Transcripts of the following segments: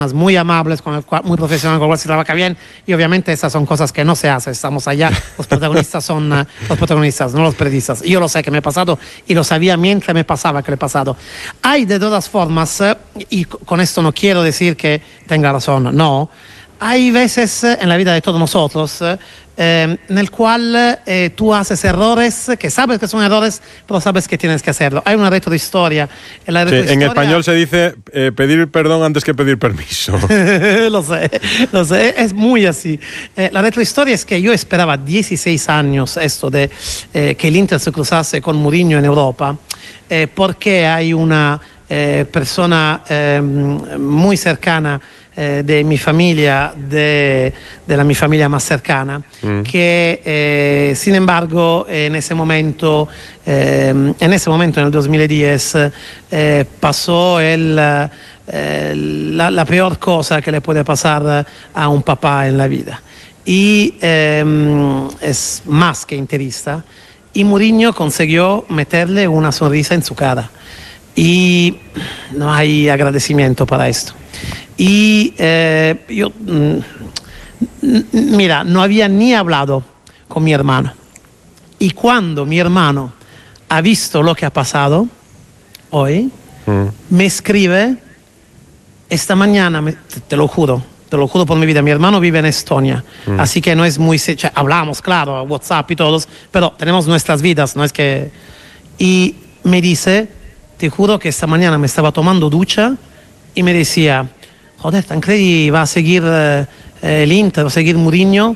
muy amables, muy profesionales, con los cuales se trabaja bien, y obviamente esas son cosas que no se hacen. Estamos allá, los protagonistas son los protagonistas, no los periodistas. Yo lo sé que me he pasado y lo sabía mientras me pasaba que le he pasado. Hay de todas formas, y con esto no quiero decir que tenga razón, no, hay veces en la vida de todos nosotros en el cual tú haces errores que sabes que son errores, pero sabes que tienes que hacerlo. Hay una retrohistoria. En español se dice pedir perdón antes que pedir permiso. Lo sé, es muy así. La retrohistoria es que yo esperaba 16 años esto de que el Inter se cruzase con Mourinho en Europa, porque hay una persona muy cercana de mi familia, de la mi familia más cercana, que sin embargo en ese momento, en el 2010, pasó la peor cosa que le puede pasar a un papá en la vida. Y es más que interista, y Mourinho consiguió meterle una sonrisa en su cara. Y no hay agradecimiento para esto. Y yo, mira, no había ni hablado con mi hermano. Y cuando mi hermano ha visto lo que ha pasado hoy, me escribe esta mañana, te lo juro por mi vida. Mi hermano vive en Estonia, así que no es muy... hablamos, claro, WhatsApp y todos, pero tenemos nuestras vidas, no es que... Y me dice, te juro que esta mañana me estaba tomando ducha y me decía... Joder, Tancredi va a seguir el Inter, va a seguir Mourinho.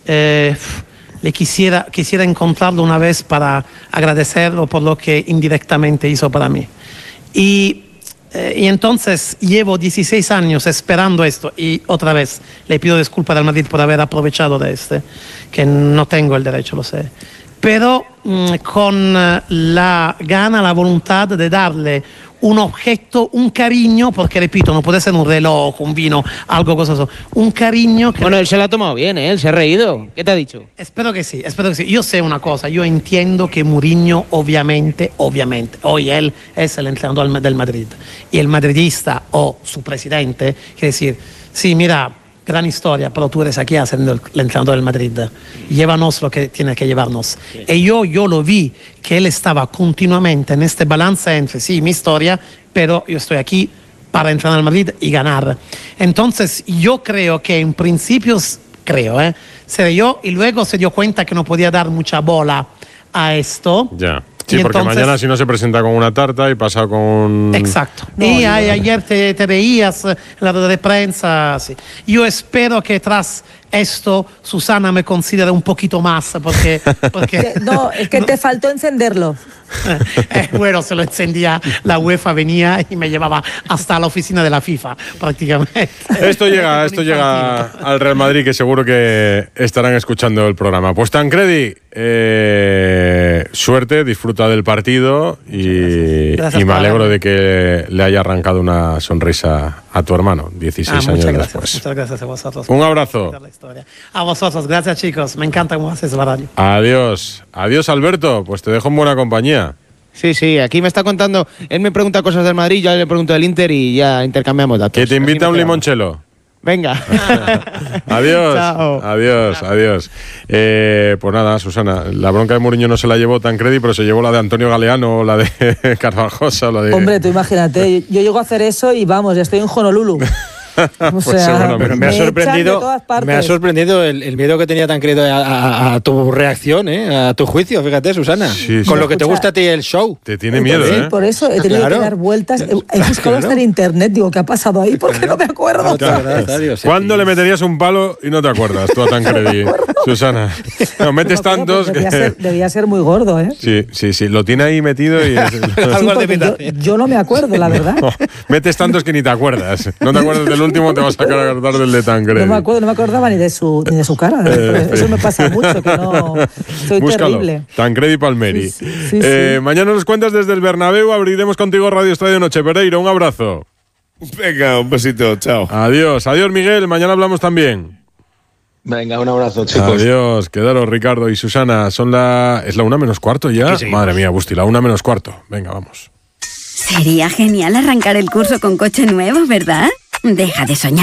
Le quisiera encontrarlo una vez para agradecerlo por lo que indirectamente hizo para mí. Y entonces llevo 16 años esperando esto, y otra vez le pido disculpas al Madrid por haber aprovechado de que no tengo el derecho, lo sé. Pero con la gana, la voluntad de darle un objeto, un cariño, porque repito, no puede ser un reloj, un vino, algo costoso, un cariño que... Bueno, él se lo ha tomado bien, él se ha reído. ¿Qué te ha dicho? Espero que sí. Yo sé una cosa, yo entiendo que Mourinho obviamente, hoy él es el entrenador del Madrid, y el madridista o su presidente quiere decir, sí, mira, gran historia, pero tú eres aquí haciendo el entrenador del Madrid. Llévanos lo que tiene que llevarnos. Sí. Y yo lo vi, que él estaba continuamente en este balance entre, sí, mi historia, pero yo estoy aquí para entrenar al Madrid y ganar. Entonces, yo creo que en principio, se dio, y luego se dio cuenta que no podía dar mucha bola a esto. Ya. Sí, porque entonces, mañana si no se presenta con una tarta y pasa con... Exacto. Ayer te veías en la rueda de prensa. Sí. Yo espero que tras esto Susana me considere un poquito más, porque no, es que te faltó encenderlo. Bueno, se lo encendía, la UEFA venía y me llevaba hasta la oficina de la FIFA, prácticamente. Esto llega al Real Madrid, que seguro que estarán escuchando el programa. Pues Tancredi, suerte, disfruta del partido y me alegro de que le haya arrancado una sonrisa a tu hermano 16 años después. Muchas gracias a vosotros. Un abrazo. A vosotros, gracias chicos, me encanta cómo haces la radio. Adiós Alberto, pues te dejo en buena compañía. Sí, aquí me está contando, él me pregunta cosas del Madrid, yo le pregunto del Inter y ya intercambiamos datos. Que te invita a un limonchelo. Venga. Adiós. Chao. Adiós. Pues nada, Susana, la bronca de Mourinho no se la llevó Tancredi, pero se llevó la de Antonio Galeano, la de Carvajosa, la de... Hombre, tú imagínate, yo llego a hacer eso y vamos, estoy en Honolulu. O sea, pero me ha sorprendido el miedo que tenía Tancredi a tu reacción, a tu juicio, fíjate, Susana. Sí, con lo que te gusta a ti el show. Te tiene miedo, sí, por eso he tenido que dar vueltas. He buscado hasta en internet, digo, ¿qué ha pasado ahí? Porque no me acuerdo. ¿Cuándo le meterías un palo y no te acuerdas tú a Tancredi, Susana? No, metes tantos que... Debía ser muy gordo, ¿eh? Sí, lo tiene ahí metido y... yo no me acuerdo, la verdad. No, metes tantos que ni te acuerdas. No te acuerdas del último, te vas a acordar del de Tancredi. No me acordaba ni de su cara. Eso me pasa mucho, que no... Soy terrible. Tancredi Palmeri. Sí. Mañana nos cuentas desde el Bernabéu, abriremos contigo Radio Estadio Noche. Pereiro, un abrazo. Venga, un besito, chao. Adiós, Miguel, mañana hablamos también. Venga, un abrazo, chicos. Adiós, quedaros Ricardo y Susana. ¿Es la 1:15 ya? Madre mía, Busti, la 1:15. Venga, vamos. Sería genial arrancar el curso con coche nuevo, ¿verdad? Deja de soñar.